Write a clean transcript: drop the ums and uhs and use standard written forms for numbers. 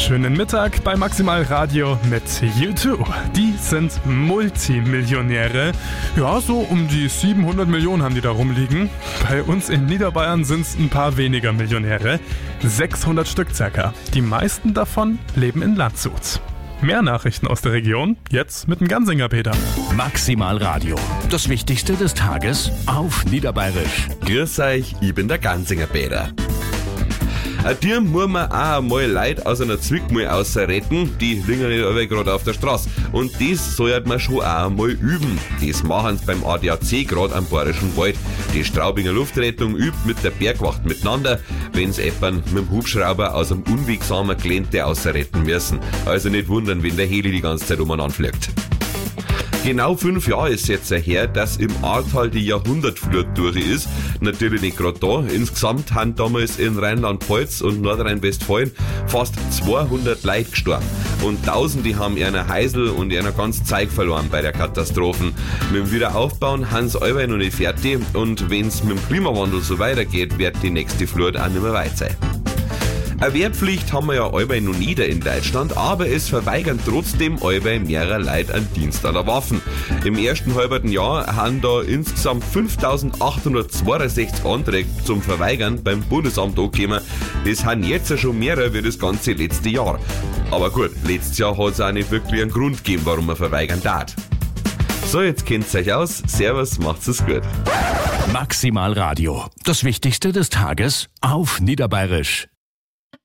Schönen Mittag bei Maximal Radio mit U2. Die sind Multimillionäre. Ja, so um die 700 Millionen haben die da rumliegen. Bei uns in Niederbayern sind es ein paar weniger Millionäre. 600 Stück circa. Die meisten davon leben in Landshut. Mehr Nachrichten aus der Region, jetzt mit dem Gansinger Peter. Maximal Radio. Das Wichtigste des Tages auf Niederbayerisch. Grüß euch, ich bin der Gansinger Peter. Dir muss man auch einmal Leute aus einer Zwickmühle rausretten, die liegen nicht alle gerade auf der Straße. Und das sollte man schon auch einmal üben. Das machen sie beim ADAC gerade am Bayerischen Wald. Die Straubinger Luftrettung übt mit der Bergwacht miteinander, wenn sie jemanden mit dem Hubschrauber aus einem unwegsamen Gelände rausretten müssen. Also nicht wundern, wenn der Heli die ganze Zeit umeinander fliegt. Genau 5 Jahre ist jetzt her, dass im Ahrtal die Jahrhundertflut durch ist. Natürlich nicht gerade da. Insgesamt haben damals in Rheinland-Pfalz und Nordrhein-Westfalen fast 200 Leute gestorben. Und Tausende haben ihren Heisel und ihren ganzen Zeug verloren bei der Katastrophe. Mit dem Wiederaufbauen haben sie alle noch nicht fertig. Und wenn es mit dem Klimawandel so weitergeht, wird die nächste Flut auch nicht mehr weit sein. Eine Wehrpflicht haben wir ja allweil noch nie in Deutschland, aber es verweigern trotzdem allweil mehrere Leute einen Dienst an der Waffen. Im ersten halben Jahr haben da insgesamt 5.862 Anträge zum Verweigern beim Bundesamt angekommen. Das haben jetzt ja schon mehrere wie das ganze letzte Jahr. Aber gut, letztes Jahr hat es auch nicht wirklich einen Grund gegeben, warum man verweigern darf. So, jetzt kennt's euch aus. Servus, macht's es gut. Maximal Radio. Das Wichtigste des Tages auf Niederbayerisch.